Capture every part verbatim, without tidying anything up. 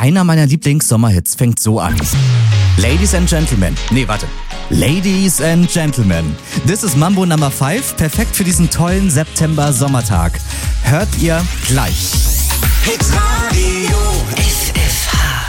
Einer meiner Lieblings-Sommerhits fängt so an. Ladies and Gentlemen. Nee, warte. Ladies and Gentlemen. This is Mambo Number five. Perfekt für diesen tollen September-Sommertag. Hört ihr gleich. Hitradio F F H.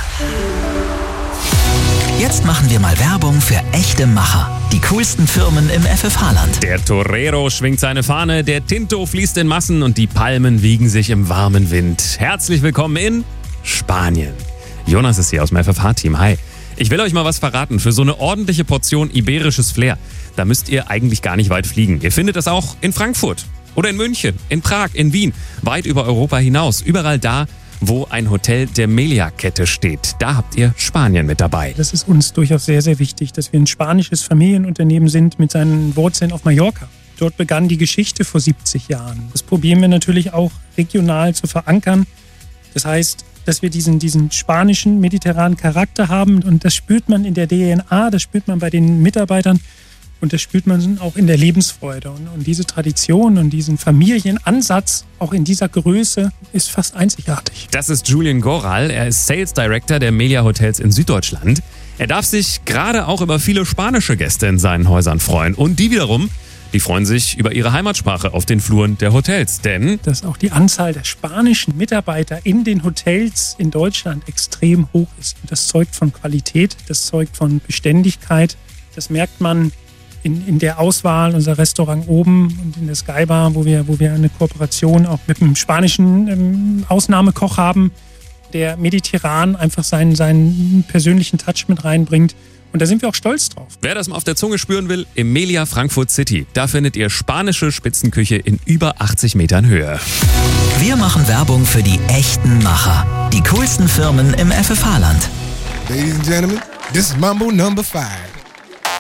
Jetzt machen wir mal Werbung für echte Macher. Die coolsten Firmen im F F H-Land. Der Torero schwingt seine Fahne, der Tinto fließt in Massen und die Palmen wiegen sich im warmen Wind. Herzlich willkommen in Spanien. Jonas ist hier aus dem F F H-Team. Hi. Ich will euch mal was verraten. Für so eine ordentliche Portion iberisches Flair, da müsst ihr eigentlich gar nicht weit fliegen. Ihr findet das auch in Frankfurt oder in München, in Prag, in Wien, weit über Europa hinaus. Überall da, wo ein Hotel der Meliá-Kette steht. Da habt ihr Spanien mit dabei. Das ist uns durchaus sehr, sehr wichtig, dass wir ein spanisches Familienunternehmen sind mit seinen Wurzeln auf Mallorca. Dort begann die Geschichte vor siebzig Jahren. Das probieren wir natürlich auch regional zu verankern. Das heißt, dass wir diesen, diesen spanischen, mediterranen Charakter haben und das spürt man in der D N A, das spürt man bei den Mitarbeitern und das spürt man auch in der Lebensfreude. Und, und diese Tradition und diesen Familienansatz, auch in dieser Größe, ist fast einzigartig. Das ist Julian Goral, er ist Sales Director der Meliá Hotels in Süddeutschland. Er darf sich gerade auch über viele spanische Gäste in seinen Häusern freuen. Und die wiederum, die freuen sich über ihre Heimatsprache auf den Fluren der Hotels. Denn dass auch die Anzahl der spanischen Mitarbeiter in den Hotels in Deutschland extrem hoch ist. Das zeugt von Qualität, das zeugt von Beständigkeit. Das merkt man In, in der Auswahl, unser Restaurant oben und in der Skybar, wo wir, wo wir eine Kooperation auch mit einem spanischen ähm, Ausnahmekoch haben, der mediterran einfach seinen, seinen persönlichen Touch mit reinbringt. Und da sind wir auch stolz drauf. Wer das mal auf der Zunge spüren will, im Meliá Frankfurt City. Da findet ihr spanische Spitzenküche in über achtzig Metern Höhe. Wir machen Werbung für die echten Macher. Die coolsten Firmen im F F H-Land. Ladies and gentlemen, this is Mambo Number five.